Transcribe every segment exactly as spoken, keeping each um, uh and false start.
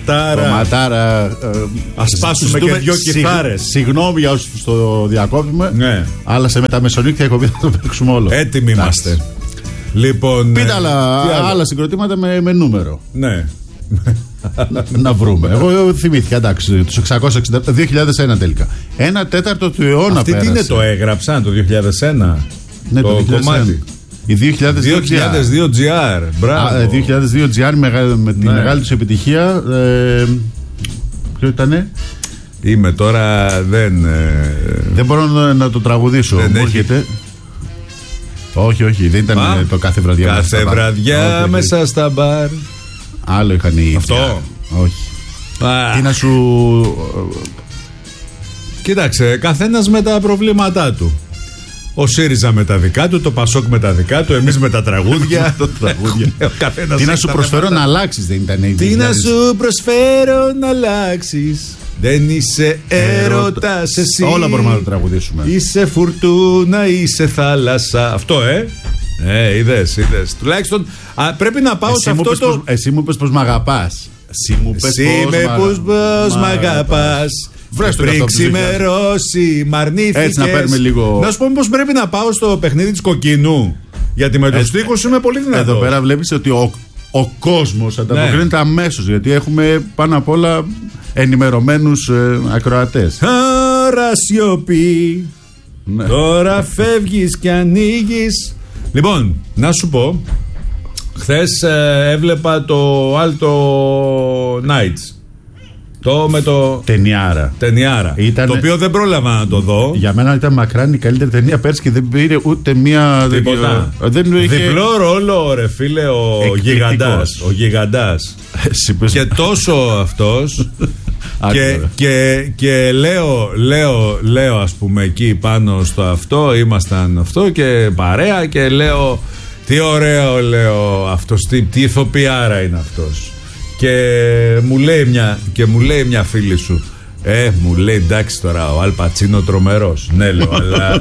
Κομματάρα. Κομματάρα. Ε, Ας σπάσουμε και δυο κιθάρες. Συγγνώμη για όσους το διακόπτουμε. Ναι. Αλλά σε μεταμεσονύκτια εκπομπή θα το παίξουμε όλο. Έτοιμοι είμαστε. Λοιπόν, πείτε άλλα, άλλα συγκροτήματα με, με νούμερο. Ναι. να, να βρούμε. Εγώ θυμήθηκα, εντάξει, τους εξακόσια εξήντα, δύο χιλιάδες ένα τελικά. Ένα τέταρτο του αιώνα. Αυτή πέρασε. τι είναι, το έγραψαν το δύο χιλιάδες ένα. Ναι, το, το δύο χιλιάδες ένα. κομμάτι. Η δύο χιλιάδες δύο τζι αρ. Μπράβο. δύο χιλιάδες δύο τζι αρ με, με τη ναι. μεγάλη τους επιτυχία. Ε, ποιο ήτανε? Είμαι τώρα, δεν... Ε, δεν μπορώ να, να το τραγουδήσω. Δεν μου έρχεται. Όχι, όχι, δεν ήταν Α, το κάθε βραδιά. Κάθε μέσα βραδιά όχι, μέσα όχι. στα μπαρ. Άλλο είχαν οι Αυτό. Πια. Όχι. Α. Τι να σου... Κοίταξε, καθένας με τα προβλήματά του. Ο ΣΥΡΙΖΑ με τα δικά του, το ΠΑΣΟΚ με τα δικά του, εμείς με τα τραγούδια. Τι να σου προσφέρω να αλλάξεις, δεν ήταν. Τι να σου προσφέρω να αλλάξεις. Δεν είσαι έρωτας εσύ. Όλα μπορούμε να το τραγουδήσουμε. Είσαι φουρτούνα, είσαι θάλασσα. Αυτό, ε. Ε, είδες, είδες. Τουλάχιστον α, πρέπει να πάω εσύ σε αυτό το. Πως, εσύ μου είπες πως μ' αγαπάς. Εσύ μου είπες πως μ' αγαπάς. Πριν ξημερώσει, μ' αρνήθηκες. Έτσι να παίρνουμε λίγο. Να σου πω πως πρέπει να πάω στο παιχνίδι της Κοκκινού. Γιατί με τους στίχους είμαι πολύ δυνατός. Εδώ πέρα βλέπεις ότι ο, ο κόσμος ανταποκρίνεται ναι. αμέσως. Γιατί έχουμε πάνω απ' όλα ενημερωμένους ε, ακροατές. Άρα σιωπή. Ναι. Τώρα φεύγεις και ανοίγεις. Λοιπόν, να σου πω, χθες ε, έβλεπα το Alto Nights. Το με το. Ταινιάρα. Ταινιάρα. Ήταν... Το οποίο δεν πρόλαβα να το δω. Για μένα ήταν μακράν η καλύτερη ταινία πέρσι και δεν πήρε ούτε μία. Τίποτα. Δεν είχε... Διπλό ρόλο, ρε φίλε, ο Γιγαντάς. Ο Γιγαντάς. Και τόσο αυτός. και, και, και λέω, λέω, λέω, ας πούμε, εκεί πάνω στο αυτό, ήμασταν αυτό και παρέα και λέω, τι ωραίο, λέω, αυτός, τι, τι ηθοποιάρα είναι αυτός. Και μου λέει μια, και μου λέει μια φίλη σου, ε, μου λέει, εντάξει τώρα, ο Αλ Πατσίνο τρομερός. Ναι, λέω, αλλά...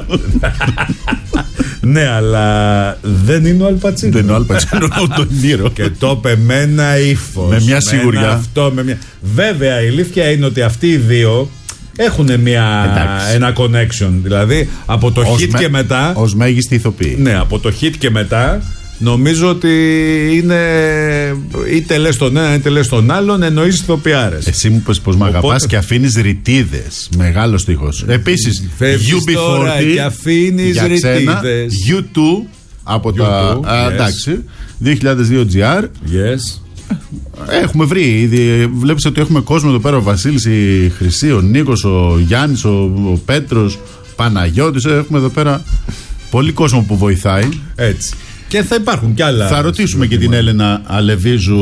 ναι, αλλά δεν είναι ο Αλ Πατσίνο. Δεν είναι ο Αλ Πατσίνο, ο Ντονίρο. Και το είπε με ένα ύφος. Με μια σιγουριά. Με αυτό, με μια... Βέβαια, η αλήθεια είναι ότι αυτοί οι δύο έχουν μια, ένα connection. Δηλαδή, από το ως hit με, και μετά... ως μέγιστη ηθοποιή. Ναι, από το hit και μετά... Νομίζω ότι είναι είτε λες τον ένα είτε λες τον άλλον, εννοείς ηθοποιάρες. Εσύ μου πες πως μ' αγαπάς και αφήνεις ρητίδες. Μεγάλος στίχος. Επίσης φεύγεις τώρα και αφήνεις ρητίδες. γιου τού από τα yes. εντάξει δύο χιλιάδες δύο τζι αρ. Yes. Έχουμε βρει ήδη. Βλέπεις ότι έχουμε κόσμο εδώ πέρα. Ο Βασίλης, η Χρυσή, ο Νίκος, ο Γιάννης, ο, ο Πέτρος, Παναγιώτης. Έχουμε εδώ πέρα πολύ κόσμο που βοηθάει. Έτσι. Και θα υπάρχουν κι άλλα. Θα ρωτήσουμε και την Έλενα Αλεβίζου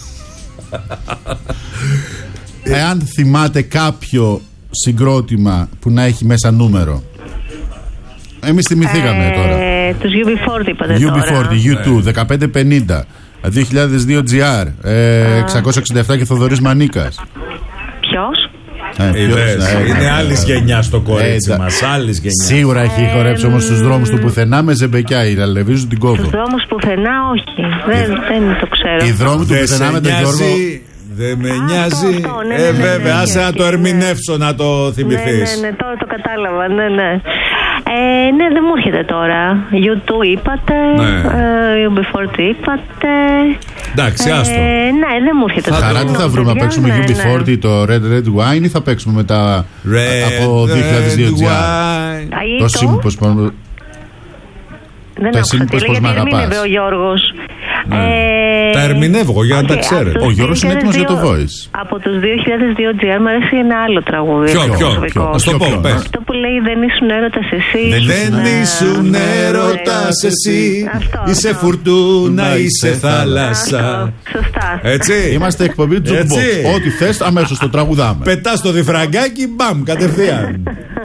εάν θυμάται κάποιο συγκρότημα που να έχει μέσα νούμερο. Εμείς θυμηθήκαμε ε, τώρα. Τους γιου μπι φορτί είπατε γιου μπι φορτί, γιου τού, δεκαπέντε πενήντα, δύο χιλιάδες δύο τζι αρ, ε, εξακόσια εξήντα επτά και Θοδωρής Μανίκας. Ποιος? Ε, Είδες, ε, είναι άλλη γενιά στο κορίτσι ε, μας. Άλλης γενιά. Σίγουρα έχει ε, χορέψει όμως στους δρόμους του πουθενά με ζεμπεκιά. Η Αλεβίζου την κόβω. Στους δρόμους πουθενά, όχι. Δεν, δεν το ξέρω. Οι δρόμοι του πουθενά με τον Γιώργο. Δεν με νοιάζει. Ε, βέβαια, άσε να το ερμηνεύσω, να το θυμηθείς. Ναι, ναι, ναι, τώρα το κατάλαβα. Ναι, ναι. Ε, ναι, δεν μου έρχεται τώρα. γιου τού είπατε, γιου μπι φορτί είπατε. Εντάξει, άστο. Ε, ναι, δεν μου έρχεται τώρα. Χαρά, τι θα βρούμε, να παίξουμε γιου μπι φορτί το Red Red Wine ή θα παίξουμε μετά Red, από δύο χιλιάδες δύο τζι αρ. Το σύμπος πως... Δεν έχω χατήρω, γιατί ερμήνευε ο Γιώργος. Ναι. Ε, τα ερμηνεύω εγώ για να okay, τα ξέρετε. Ο Γιώργος είναι έτοιμος για το Voice. Από τους δύο χιλιάδες δύο τζι αρ μου αρέσει ένα άλλο τραγούδι. Ποιο, ποιο, ποιο. Ας το πω, πες. Αυτό που λέει δεν ήσουν έρωτας εσύ. Δεν ήσουν έρωτας εσύ. Είσαι φουρτούνα, είσαι θάλασσα. Σωστά. Έτσι. Είμαστε εκπομπή του Jukebox. Ό,τι θες αμέσως το τραγουδάμε. Πετάς το διφραγκάκι, μπαμ, κατευθείαν.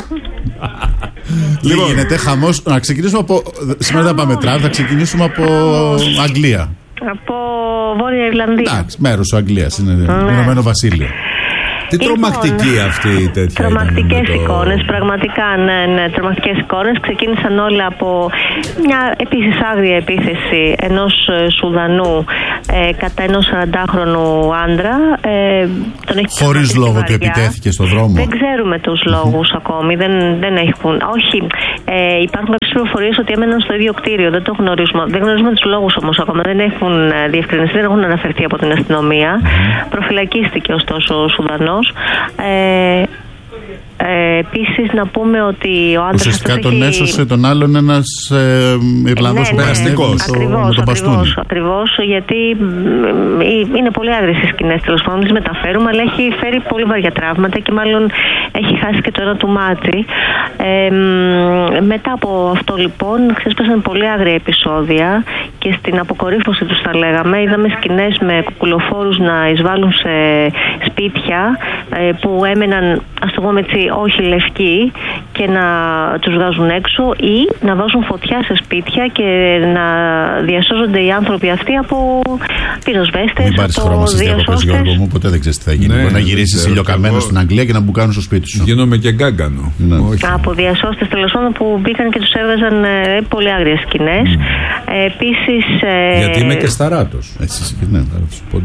Τι λοιπόν, γίνεται, χαμός. Να ξεκινήσουμε από. Σήμερα δεν πάμε τραβ, θα ξεκινήσουμε από Αγγλία. Από Βόρεια Ιρλανδία. Εντάξει, μέρος της Αγγλίας. Είναι Ηνωμένο Βασίλειο. Τι λοιπόν, τρομακτική αυτή η τέτοια. Τρομακτικές το... εικόνες, πραγματικά, ναι, ναι, τρομακτικές εικόνες. Ξεκίνησαν όλα από μια επίσης άγρια επίθεση ενός Σουδανού ε, κατά ενός σαραντάχρονου άντρα. Ε, Χωρίς λόγο του επιτέθηκε στον δρόμο. Δεν ξέρουμε τους λόγους ακόμη. Δεν, δεν έχουν. Όχι. Ε, υπάρχουν κάποιες πληροφορίες ότι έμεναν στο ίδιο κτίριο. Δεν το γνωρίζουμε. Δεν γνωρίζουμε τους λόγους όμως ακόμα. Δεν έχουν διευκρινιστεί, δεν έχουν αναφερθεί από την αστυνομία. Mm. Προφυλακίστηκε ωστόσο ο Σουδανός. Ε, Ε, επίσης να πούμε ότι ο άντρας ουσιαστικά αυτός τον έχει... έσωσε τον άλλον ένας ε, Ιρλανδός ναι, περαστικός. Ναι, ακριβώς, ακριβώς, ακριβώς, γιατί είναι πολύ άγριες οι σκηνές, τέλος πάντων, τις μεταφέρουμε, αλλά έχει φέρει πολύ βαριά τραύματα και μάλλον έχει χάσει και το ένα του μάτι. Ε, μετά από αυτό λοιπόν ξέσπασαν πολύ άγρια επεισόδια και στην αποκορύφωση τους θα λέγαμε είδαμε σκηνές με κουκουλοφόρους να εισβάλλουν σε σπίτια ε, που έμεναν, ας το πούμε έτσι, όχι λευκοί και να τους βγάζουν έξω ή να βάζουν φωτιά σε σπίτια και να διασώζονται οι άνθρωποι αυτοί από πυροσβέστες. Μην πάρεις χρώμα στις διακοπές, Γιώργο μου, ποτέ δεν ξέρεις τι θα γίνει. Ναι, μπορεί να γυρίσεις ηλιοκαμένο στην Αγγλία και να μπουκάνουν στο σπίτι σου. Γίνομαι και γκάγκανο. Ναι. Από διασώστες τέλος πάντων που μπήκαν και τους έβγαζαν ε, πολύ άγριες σκηνές. Mm. Ε, επίσης. Ε, Γιατί είμαι και σταράτος. Έτσι, ναι, θα σου πω.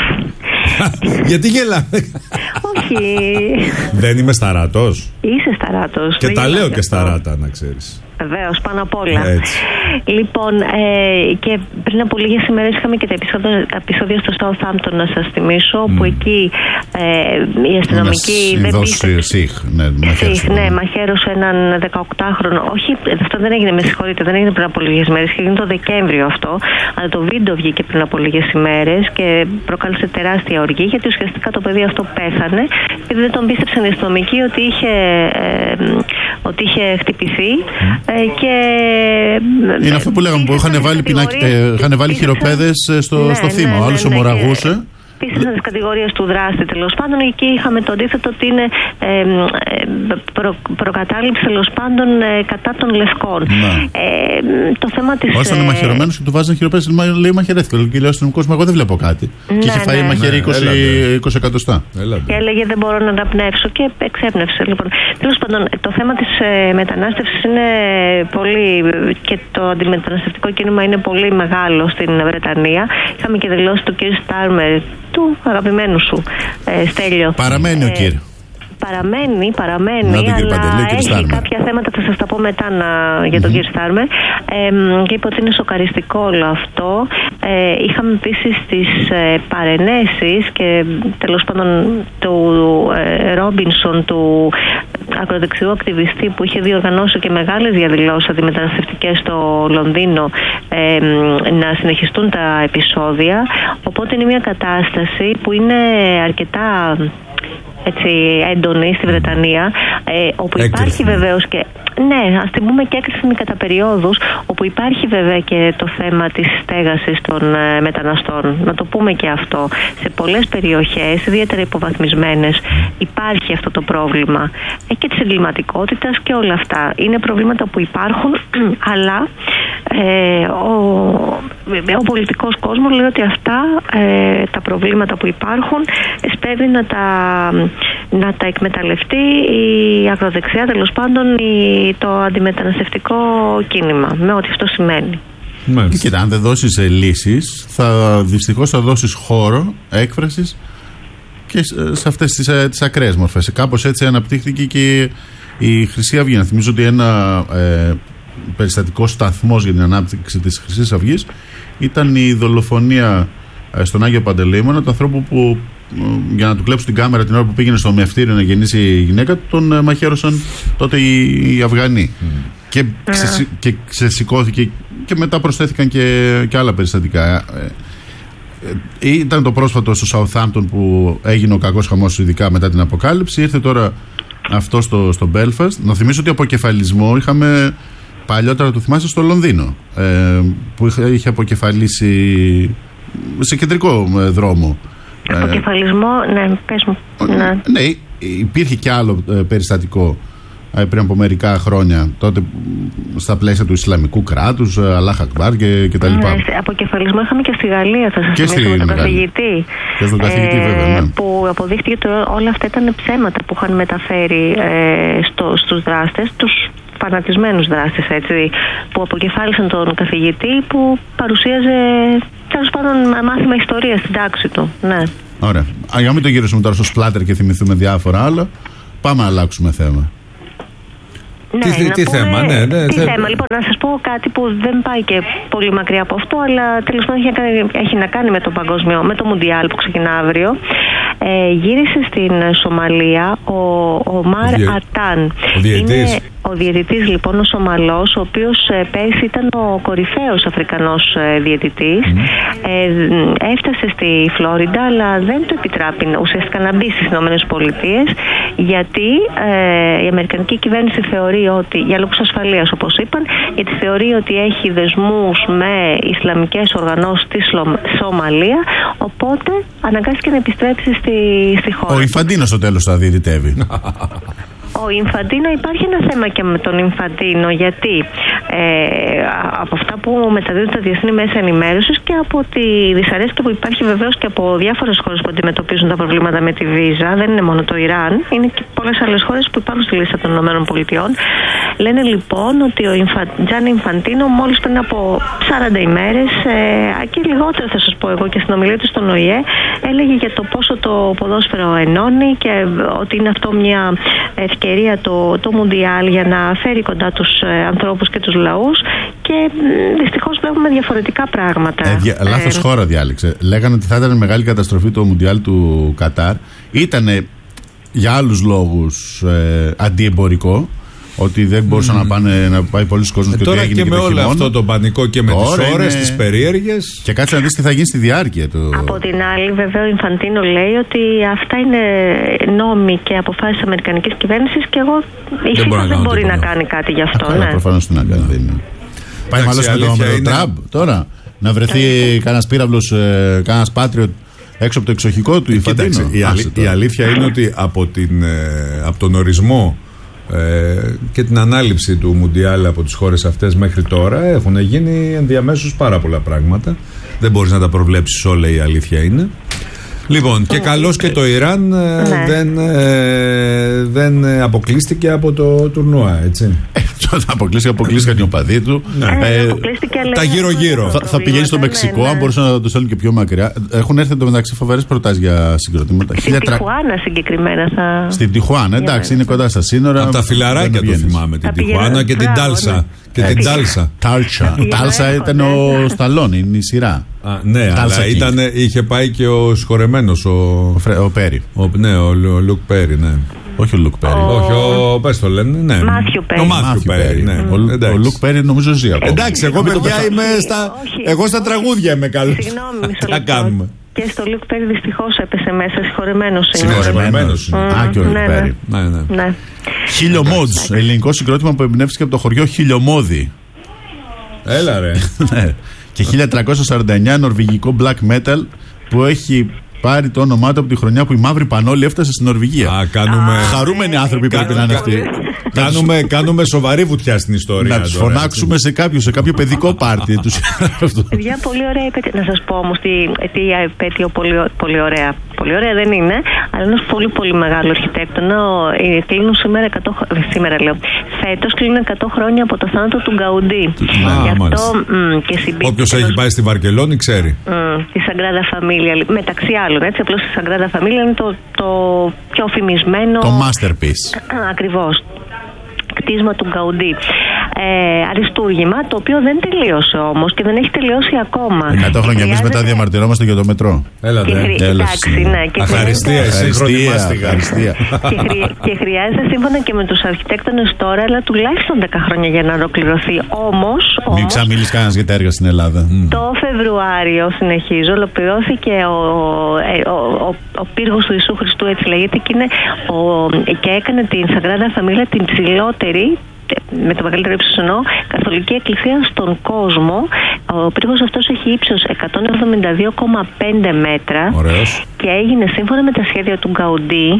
Γιατί γελάμε? Όχι. Δεν είμαι σταράτος. Είσαι σταράτος. Και τα λέω και σταράτα, να ξέρεις. Βεβαίως, πάνω απ' όλα. Έτσι. Λοιπόν, ε, και πριν από λίγες ημέρες είχαμε και τα επεισόδια στο Southampton, να σας θυμίσω, mm. που εκεί ε, η αστυνομική δεν πίστεψε. Σιχ, ναι, Σιχ, ναι, μαχαίρωσε έναν δεκαοκτάχρονο. Όχι, αυτό δεν έγινε, με συγχωρείτε, δεν έγινε πριν από λίγες ημέρες, και έγινε το Δεκέμβριο αυτό. Αλλά το βίντεο βγήκε πριν από λίγες ημέρες και προκάλεσε τεράστια οργή, γιατί ουσιαστικά το παιδί αυτό πέθανε, επειδή δεν τον πίστεψαν οι αστυνομικοί ότι είχε, ε, ότι είχε χτυπηθεί. Mm. Και είναι αυτό που λέγαμε, που είχαν βάλει, ε, βάλει χειροπέδες στο, ναι, στο θύμα. Ναι, ο άλλος ναι, ομοραγούσε. Πίστεψαν τις κατηγορίες του δράστη, τέλος πάντων. Εκεί είχαμε το αντίθετο ότι είναι ε, προ, προκατάληψη, τέλος πάντων, ε, κατά των λευκών. Ε, το θέμα της. Όσο είναι μαχαιρωμένος και του βάζουν χειροπέδες, λέει μαχαιρέθηκε. Και λέει ο αστυνομικός, μα εγώ δεν βλέπω κάτι. Ναι, και είχε φάει ναι, μαχαιρή είκοσι, ναι, είκοσι εκατοστά. Και έλεγε δεν μπορώ να αναπνεύσω και εξέπνευσε. Λοιπόν, τέλος πάντων, το θέμα της ε, μετανάστευσης είναι πολύ. Και το αντιμεταναστευτικό κίνημα είναι πολύ μεγάλο στην Βρετανία. Είχαμε και δηλώσει του κ. Στάρμερ, του αγαπημένου σου, ε, Στέλιο. Παραμένει ε, ο κύρι. Παραμένει, παραμένει, να, αλλά Παντελή, έχει Στάρμερ. Κάποια θέματα, θα σας τα πω μετά να, για τον mm-hmm. κύριο Στάρμερ. Ε, και είπε ότι είναι σοκαριστικό όλο αυτό. Ε, είχαμε επίσης τις ε, παρενέσεις και τέλος πάντων του ε, Ρόμπινσον, του ακροδεξιού ακτιβιστή που είχε διοργανώσει και μεγάλες διαδηλώσεις αντιμεταναστευτικές στο Λονδίνο, ε, να συνεχιστούν τα επεισόδια. Οπότε είναι μια κατάσταση που είναι αρκετά έτσι έντονη στη Βρετανία, ε, όπου έκρηθμη. Υπάρχει βεβαίως και ναι, ας την πούμε και έκρηθμη κατά περιόδους, όπου υπάρχει βέβαια και το θέμα της στέγασης των ε, μεταναστών. Να το πούμε και αυτό. Σε πολλές περιοχές, ιδιαίτερα υποβαθμισμένες, υπάρχει αυτό το πρόβλημα. Ε, και της εγκληματικότητας και όλα αυτά. Είναι προβλήματα που υπάρχουν, αλλά ε, ο, ο πολιτικός κόσμος λέει ότι αυτά ε, τα προβλήματα που υπάρχουν πρέπει να τα, να τα εκμεταλλευτεί η ακροδεξιά, τέλος πάντων η, το αντιμεταναστευτικό κίνημα, με ό,τι αυτό σημαίνει. Μάλιστα. Κοίτα, αν δεν δώσεις λύσεις, θα, δυστυχώς θα δώσεις χώρο έκφρασης και σε αυτές τις, τις ακραίες μορφές. Κάπως έτσι αναπτύχθηκε και η Χρυσή Αυγή. Να θυμίζω ότι ένα ε, περιστατικό σταθμός για την ανάπτυξη της Χρυσής Αυγής ήταν η δολοφονία ε, στον Άγιο Παντελεήμονα του ανθρώπου που ε, για να του κλέψουν την κάμερα την ώρα που πήγαινε στο μευτήριο να γεννήσει η γυναίκα του, τον ε, μαχαίρωσαν τότε οι, οι Αυγανοί. Mm. Και, ξεσυ, και ξεσηκώθηκε και μετά προσθέθηκαν και, και άλλα περιστατικά. Ε, ε, ήταν το πρόσφατο στο Southampton που έγινε ο κακός χαμός, ειδικά μετά την αποκάλυψη. Ήρθε τώρα αυτό στο, στο Belfast. Να θυμίσω ότι αποκεφαλισμό είχαμε παλιότερα, το θυμάσαι, στο Λονδίνο, ε, που είχε, είχε αποκεφαλίσει σε κεντρικό ε, δρόμο. Αποκεφαλισμό, ε, ναι, πες μου. Ναι, ναι, υπήρχε και άλλο ε, περιστατικό πριν από μερικά χρόνια, τότε στα πλαίσια του Ισλαμικού κράτους, Αλάχ Ακμπάρ και, και τα λοιπά. Ναι, αποκεφαλισμό είχαμε και στη Γαλλία, θα σας θυμίσω, με τον καθηγητή. Και στον καθηγητή, ε, βέβαια. Ναι. Που αποδείχτηκε ότι όλα αυτά ήταν ψέματα που είχαν μεταφέρει ε, στο, στους δράστες, τους φανατισμένους δράστες, έτσι, που αποκεφάλισαν τον καθηγητή που παρουσίαζε, τέλος πάντων, μάθημα ιστορίας στην τάξη του. Ναι. Ωραία. Α, για να μην το γυρίσουμε τώρα στο σπλάτερ και θυμηθούμε διάφορα άλλα, πάμε να αλλάξουμε θέμα. Ναι, τι τι πούμε, θέμα, ναι, ναι. Τι θε... θέμα, λοιπόν, να σας πω κάτι που δεν πάει και πολύ μακριά από αυτό, αλλά τέλος πάντων έχει, έχει να κάνει με το παγκόσμιο, με το Μουντιάλ που ξεκινά αύριο. Ε, γύρισε στην Σομαλία ο, ο Μαρ Διε... Ατάν. Ο διαιτητής. Είναι ο διαιτητής, λοιπόν, ο Σομαλός, ο οποίος ε, πέρσι ήταν ο κορυφαίος Αφρικανός ε, διαιτητής. Mm. Ε, έφτασε στη Φλόριντα, αλλά δεν του επιτράπει ουσιαστικά να μπει στις ΗΠΑ, γιατί ε, η Αμερικανική κυβέρνηση θεωρεί ότι, για λόγους ασφαλείας όπως είπαν, γιατί θεωρεί ότι έχει δεσμούς με Ισλαμικές οργανώσεις στη Σομαλία, οπότε αναγκάστηκε να επιστρέψει στη, στη χώρα. Ο Ινφαντίνο στο τέλος θα διαιτητεύει. Ο Ινφαντίνο, υπάρχει ένα θέμα και με τον Ινφαντίνο, γιατί ε, από αυτά που μεταδίδουν τα διεθνή μέσα ενημέρωσης και από τη δυσαρέσκεια που υπάρχει βεβαίως και από διάφορες χώρες που αντιμετωπίζουν τα προβλήματα με τη βίζα, δεν είναι μόνο το Ιράν, είναι και πολλές άλλες χώρες που υπάρχουν στη λίστα των ΗΠΑ. Λένε λοιπόν ότι ο Ινφα, Τζάνι Ινφαντίνο μόλις πριν από σαράντα ημέρες ε, και λιγότερο θα σας πω εγώ, και στην ομιλία του στον Ο Η Ε έλεγε για το πόσο το ποδόσφαιρο ενώνει και ότι είναι αυτό μια ευκαιρία το, το Μουντιάλ για να φέρει κοντά τους ε, ανθρώπους και τους λαούς, και ε, δυστυχώς βλέπουμε διαφορετικά πράγματα. Ε, δια, λάθος ε, χώρα διάλεξε. Λέγανε ότι θα ήταν μεγάλη καταστροφή το Μουντιάλ του Κατάρ. Ήτανε για άλλους λόγους ε, αντιεμπορικό. Ότι δεν μπορούσαν mm. να, πάνε, να πάει πολλοί κόσμος ε, και τώρα ότι έγινε και, και με όλο αυτό το πανικό και με τώρα τις ώρες, είναι... τις περίεργες. Και κάτσε να δεις τι θα γίνει στη διάρκεια του. Από την άλλη, βέβαια, ο Ινφαντίνο λέει ότι αυτά είναι νόμοι και αποφάσεις της Αμερικανικής κυβέρνησης και εγώ ίσως δεν, δεν μπορεί να κάνει κάτι γι' αυτό. Αυτό ναι. προφανώς τι να κάνει. Ναι. Πάει μάλλον με τον Τραμπ τώρα να βρεθεί κανένας πύραυλος, ε, κανένας Patriot έξω από το εξοχικό του Ινφαντίνο. Η, αλή, η αλήθεια είναι ότι από, την, ε, από τον ορισμό Ε, και την ανάληψη του Μουντιάλ από τις χώρες αυτές μέχρι τώρα έχουν γίνει ενδιαμέσως πάρα πολλά πράγματα. Δεν μπορείς να τα προβλέψεις όλα, η αλήθεια είναι. Λοιπόν, και καλώς και το Ιράν ναι. δεν, ε, δεν αποκλείστηκε από το τουρνουά, έτσι. Αποκλείστηκε, αποκλείστηκαν οι οπαδοί του. Ναι. Ε, τα γύρω-γύρω. Θα, θα πηγαίνει στο Μεξικό, ναι, ναι. αν μπορούσαν να το στέλνουν και πιο μακριά. Έχουν έρθει εντωμεταξύ φοβερές προτάσεις για συγκροτήματα. Στην Τιχουάνα συγκεκριμένα θα. Στην Τιχουάνα, εντάξει, είναι κοντά στα σύνορα. Από τα φιλαράκια το θυμάμαι. Την Τιχουάνα και την Τάλσα. Και την Τάλσα. Τάλσα ήταν ο Σταλόνι, είναι η σειρά. Α, ναι, αλλά ήταν, είχε πάει και ο συγχωρεμένος ο, ο Πέρι. Ο, ναι, ο, ο Λουκ Πέρι, ναι. Όχι ο Λουκ Πέρι. Ο... Όχι, ο. Πες το λένε, ναι. Μάθιου Πέρι. Ο Μάθιου Πέρι, ναι. Mm. Ο, ο Λουκ Πέρι νομίζω ζει ακόμα. Εντάξει, εγώ παιδιά είμαι στα. Εγώ στα τραγούδια είμαι καλό. Συγγνώμη, μισό λεπτό. Τι κάνουμε. Και στο Λουκ Πέρι δυστυχώς έπεσε μέσα, συγχωρεμένος είναι. Συγχωρεμένος είναι. Α, και ο Λουκ Πέρι. Ναι, ναι. Χιλιομόδς, ελληνικό συγκρότημα που εμπνεύστηκε από το χωριό Χιλιομόδι. Έλα ρε. Και χίλια τριακόσια σαράντα εννιά νορβηγικό black metal που έχει πάρει το όνομά του από τη χρονιά που η Μαύρη Πανόλη έφτασε στην Νορβηγία. Α, κάνουμε... Χαρούμενοι άνθρωποι κα... πρέπει να είναι αυτοί. Κάνουμε, κάνουμε σοβαρή βουτιά στην ιστορία. Να τους φωνάξουμε σε κάποιο, σε κάποιο παιδικό πάρτι. Παιδιά, πολύ ωραία επέτειο. Να σας πω όμως τι, τι επέτειο πολύ, πολύ ωραία. Πολύ ωραία δεν είναι, αλλά ένας πολύ πολύ μεγάλο αρχιτέκτονα. Κλείνουν σήμερα εκατό, σήμερα λέω, φέτος κλείνουν εκατό χρόνια από το θάνατο του Γκαουντί. Όποιος έχει πάει στη Βαρκελόνη ξέρει. Τη Sagrada Familia, μεταξύ άλλων. Έτσι, απλώς η Sagrada Familia είναι το, το πιο φημισμένο. Το masterpiece. Ακριβώς. Κτίσμα του Γκαουντί. Ε, αριστούργημα, το οποίο δεν τελείωσε όμως και δεν έχει τελειώσει ακόμα. εκατό χρόνια εμείς μετά διαμαρτυρόμαστε για το μετρό. Έλα, ναι. Χρει... Εντάξει, ναι. Και αχαριστία, εσύ αχαριστία. και, χρει... και χρειάζεται σύμφωνα και με τους αρχιτέκτονες τώρα, αλλά τουλάχιστον δέκα χρόνια για να ολοκληρωθεί. Όμως. Μην ξαμιλείς κανένας για τα έργα στην Ελλάδα. Το Φεβρουάριο, συνεχίζω, ολοκληρώθηκε ο, ο, ο, ο πύργος του Ιησού Χριστού, έτσι λέγεται, και, είναι ο, και έκανε την Sagrada Familia την ψηλότερη, με το μεγαλύτερο ύψος εννοώ, καθολική εκκλησία στον κόσμο. Ο πύργος αυτός έχει ύψος εκατόν εβδομήντα δύο κόμμα πέντε μέτρα. Ωραίος. Και έγινε σύμφωνα με τα σχέδια του Γκαουντί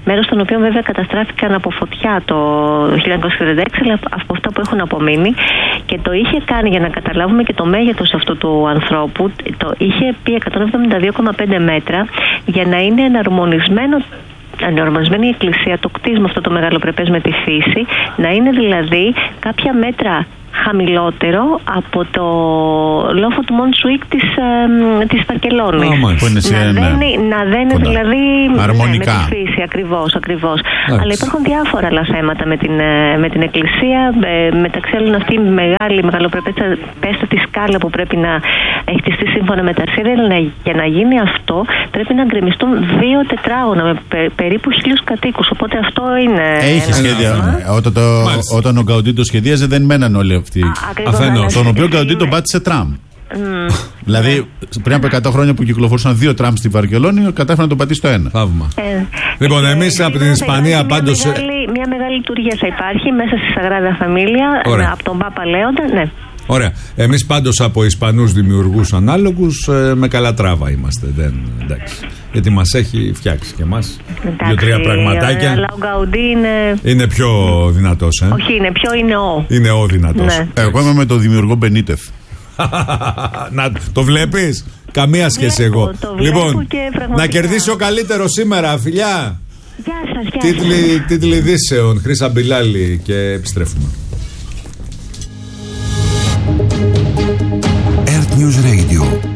μέρος των οποίων βέβαια καταστράφηκαν από φωτιά το χίλια εννιακόσια τριάντα έξι, αλλά από αυτά που έχουν απομείνει. Και το είχε κάνει, για να καταλάβουμε και το μέγεθος αυτού του ανθρώπου, το είχε πει εκατόν εβδομήντα δύο κόμμα πέντε μέτρα για να είναι εναρμονισμένο. Ανορμανισμένη η εκκλησία, το κτίσμα αυτό το μεγαλοπρεπές με τη φύση, να είναι δηλαδή κάποια μέτρα χαμηλότερο από το λόφο του Μονσουίκ της, ε, της Βαρκελόνης. Oh, που είναι σε να, ένα... δένει, να δένει δηλαδή αρμονικά. Ναι, με τη φύση, ακριβώς, ακριβώς. Αλλά υπάρχουν διάφορα άλλα θέματα με την, με την εκκλησία, ε, μεταξύ άλλων αυτή η μεγάλη, μεγαλοπρεπέστατη σκάλα που πρέπει να χτιστεί σύμφωνα με τα αρχαία. Για να γίνει αυτό πρέπει να γκρεμιστούν δύο τετράγωνα με πε, περίπου χίλιους κατοίκους, οπότε αυτό είναι... Έχει σχέδια. Όταν, το, όταν ο Γκαουντί το σχεδίαζε δεν μέναν όλοι αυτοί. Αφενός, τον οποίο Γκαουντί τον πάτησε τραμ. Mm. Δηλαδή πριν από εκατό χρόνια που κυκλοφορούσαν δύο τραμ στη Βαρκελόνη, κατάφερε να τον πατήσει το ένα. Θαύμα. Ε, λοιπόν, εμείς ε, από την Ισπανία πάντως. Μια μεγάλη, μια μεγάλη λειτουργία θα υπάρχει μέσα στη Σαγράδα Φαμίλια, από τον Πάπα Λέοντα, ναι. Ωραία. Εμείς πάντως από Ισπανούς δημιουργούς ανάλογους ε, με καλά τράβα είμαστε. Δεν, εντάξει. Γιατί μας έχει φτιάξει και εμάς δύο-τρία πραγματάκια. Αλλά ο Γκαουντί είναι... είναι πιο δυνατός, ε. Όχι, είναι πιο είναι ο. Είναι ο δυνατός. Ναι. Εγώ είμαι με τον δημιουργό Μπενίτεθ. Να το βλέπεις. Καμία σχέση βλέπω, εγώ. Το λοιπόν, να κερδίσει ο καλύτερο σήμερα, φιλιά. Γεια σας, γεια Τίτλοι, τίτλοι ειδήσεων, Χρύσα Μπιλάλη, και επιστρέφουμε. Earth News Radio.